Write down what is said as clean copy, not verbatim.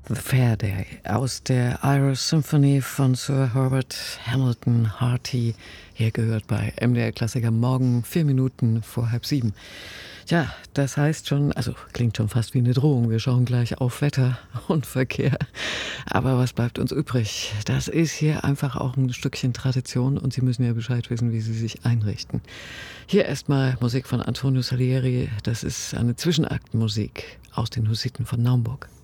The Fair Day aus der Irish Symphony von Sir Herbert Hamilton Harty. Hier gehört bei MDR Klassiker morgen 4 Minuten vor 6:30. Tja, das heißt schon, also klingt schon fast wie eine Drohung. Wir schauen gleich auf Wetter und Verkehr. Aber was bleibt uns übrig? Das ist hier einfach auch ein Stückchen Tradition und Sie müssen ja Bescheid wissen, wie Sie sich einrichten. Hier erstmal Musik von Antonio Salieri. Das ist eine Zwischenaktmusik aus den Hussiten von Naumburg.